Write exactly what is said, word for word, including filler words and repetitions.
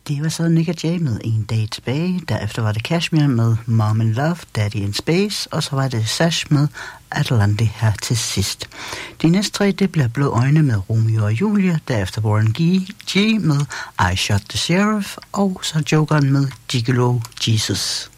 Det var så Nick og Jay med En Dag Tilbage. Derefter var det Kashmir med Mom and Love, Daddy in Space. Og så var det Sash med Atlante her til sidst. De næste tre, det bliver Blå Øjne med Romeo og Julia. Derefter Warren G. G med I Shot the Sheriff. Og så Jokeren med Gigolo Jesus.